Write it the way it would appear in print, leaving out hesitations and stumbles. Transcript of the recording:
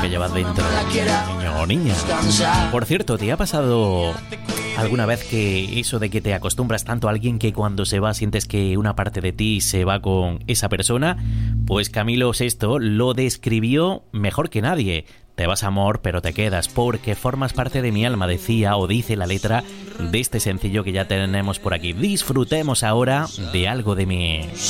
que llevas dentro, niño o niña. Por cierto, ¿te ha pasado alguna vez que eso de que te acostumbras tanto a alguien que cuando se va sientes que una parte de ti se va con esa persona? Pues Camilo VI lo describió mejor que nadie. Te vas, amor, pero te quedas, porque formas parte de mi alma, decía o dice la letra de este sencillo que ya tenemos por aquí. Disfrutemos ahora de Algo de mí.